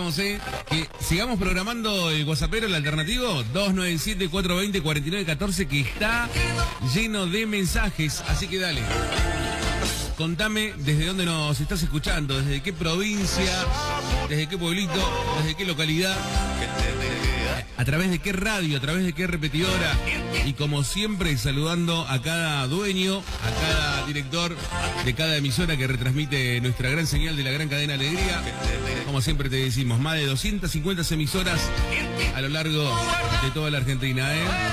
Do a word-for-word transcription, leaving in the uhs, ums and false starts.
vamos, eh. Que sigamos programando el WhatsAppero, el alternativo, dos nueve siete, cuatro dos cero, cuatro nueve uno cuatro, que está lleno de mensajes, así que dale. Contame desde dónde nos estás escuchando, desde qué provincia, desde qué pueblito, desde qué localidad, a través de qué radio, a través de qué repetidora. Y como siempre, saludando a cada dueño, a cada director de cada emisora que retransmite nuestra gran señal de la gran cadena Alegría. Como siempre te decimos, más de doscientas cincuenta emisoras a lo largo de toda la Argentina, ¿eh?